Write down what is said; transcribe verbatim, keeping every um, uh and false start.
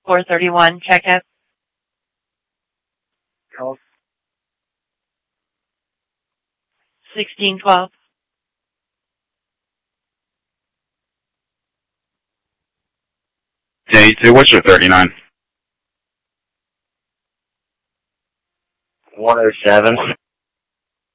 four thirty-one, checkup. Health. sixteen twelve. Day two, what's your thirty-nine? one oh seven.